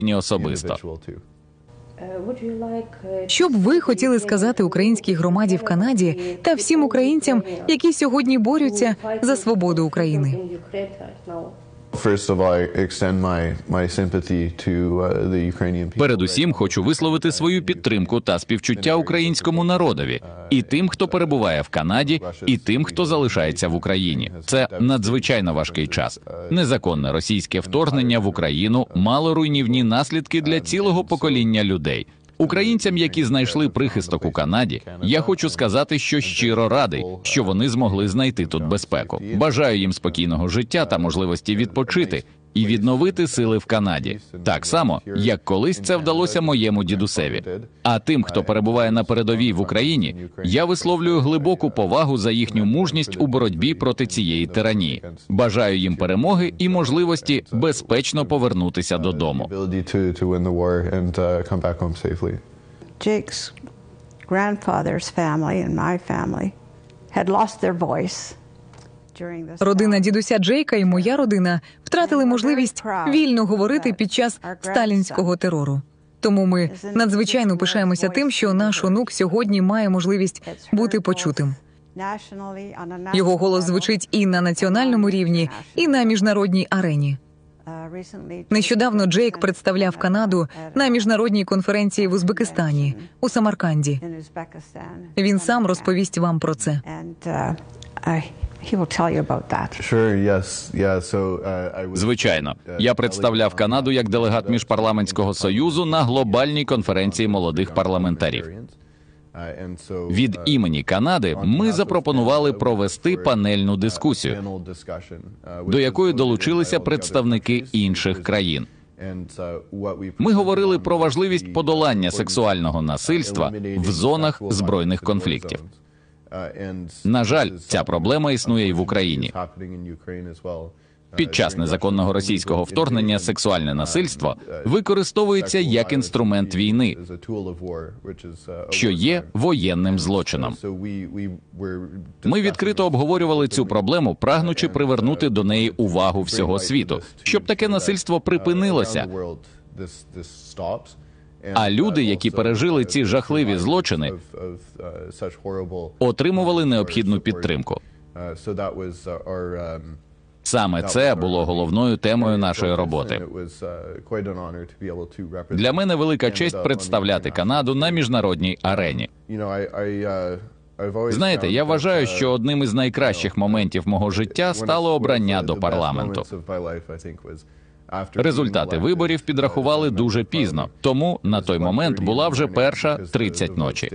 особисто. Що б ви хотіли сказати українській громаді в Канаді та всім українцям, які сьогодні борються за свободу України? Передусім, хочу висловити свою підтримку та співчуття українському народові, і тим, хто перебуває в Канаді, і тим, хто залишається в Україні. Це надзвичайно важкий час. Незаконне російське вторгнення в Україну мало руйнівні наслідки для цілого покоління людей. Українцям, які знайшли прихисток у Канаді, я хочу сказати, що щиро радий, що вони змогли знайти тут безпеку. Бажаю їм спокійного життя та можливості відпочити і відновити сили в Канаді. Так само, як колись це вдалося моєму дідусеві. А тим, хто перебуває на передовій в Україні, я висловлюю глибоку повагу за їхню мужність у боротьбі проти цієї тиранії. Бажаю їм перемоги і можливості безпечно повернутися додому. Jake's grandfather's family and my family had lost their voice. Родина дідуся Джейка і моя родина втратили можливість вільно говорити під час сталінського терору. Тому ми надзвичайно пишаємося тим, що наш онук сьогодні має можливість бути почутим. Його голос звучить і на національному рівні, і на міжнародній арені. Нещодавно Джейк представляв Канаду на міжнародній конференції в Узбекистані, у Самарканді. Він сам розповість вам про це. Звичайно. Я представляв Канаду як делегат Міжпарламентського союзу на глобальній конференції молодих парламентарів. Від імені Канади ми запропонували провести панельну дискусію, до якої долучилися представники інших країн. Ми говорили про важливість подолання сексуального насильства в зонах збройних конфліктів. На жаль, ця проблема існує і в Україні. Під час незаконного російського вторгнення сексуальне насильство використовується як інструмент війни, що є воєнним злочином. Ми відкрито обговорювали цю проблему, прагнучи привернути до неї увагу всього світу, щоб таке насильство припинилося. А люди, які пережили ці жахливі злочини, отримували необхідну підтримку. Саме це було головною темою нашої роботи. Для мене велика честь представляти Канаду на міжнародній арені. Знаєте, я вважаю, що одним із найкращих моментів мого життя стало обрання до парламенту. Результати виборів підрахували дуже пізно, тому на той момент була вже перша 30 ночі.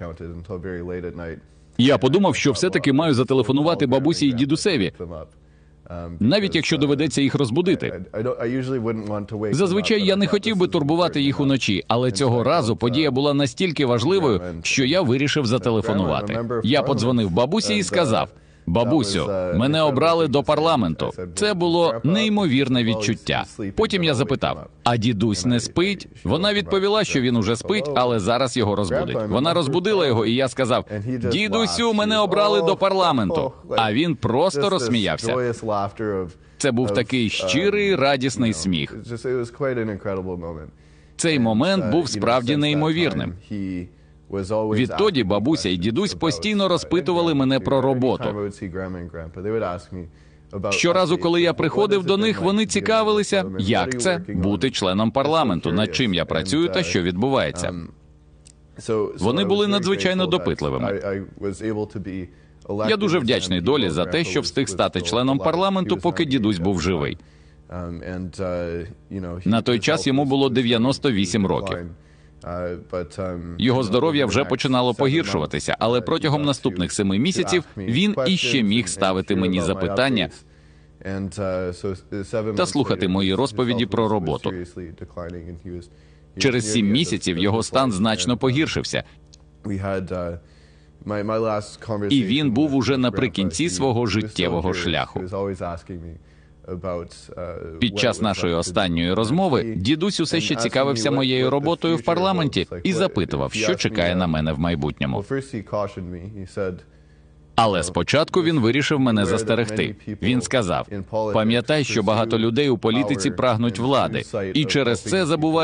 Я подумав, що все-таки маю зателефонувати бабусі і дідусеві, навіть якщо доведеться їх розбудити. Зазвичай я не хотів би турбувати їх уночі, але цього разу подія була настільки важливою, що я вирішив зателефонувати. Я подзвонив бабусі і сказав: «Бабусю, мене обрали до парламенту». Це було неймовірне відчуття. Потім я запитав: «А дідусь не спить?» Вона відповіла, що він уже спить, але зараз його розбудить. Вона розбудила його, і я сказав: «Дідусю, мене обрали до парламенту». А він просто розсміявся. Це був такий щирий, радісний сміх. Цей момент був справді неймовірним. Відтоді бабуся і дідусь постійно розпитували мене про роботу. Щоразу, коли я приходив до них, вони цікавилися, як це – бути членом парламенту, над чим я працюю та що відбувається. Вони були надзвичайно допитливими. Я дуже вдячний долі за те, що встиг стати членом парламенту, поки дідусь був живий. На той час йому було 98 років. Його здоров'я вже починало погіршуватися, але протягом наступних 7 місяців він іще міг ставити мені запитання та слухати мої розповіді про роботу. Через 7 місяців його стан значно погіршився, і він був уже наприкінці свого життєвого шляху. Під час нашої останньої розмови дідусь усе ще цікавився моєю роботою в парламенті і запитував, що чекає на мене в майбутньому. Але спочатку він вирішив мене застерегти. Він сказав: «Пам'ятай, що багато людей у політиці прагнуть влади, і через це забувають